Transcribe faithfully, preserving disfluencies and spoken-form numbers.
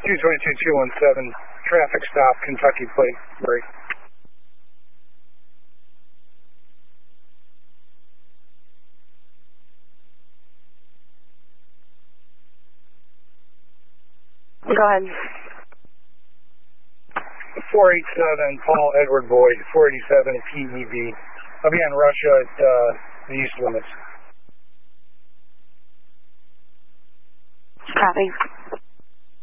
two twenty-two two one seven, traffic stop, Kentucky plate, break. Go ahead. four eighty-seven, Paul Edward Boyd, four eighty-seven P E B. I'll be on Russia at uh, the east limits. Copy.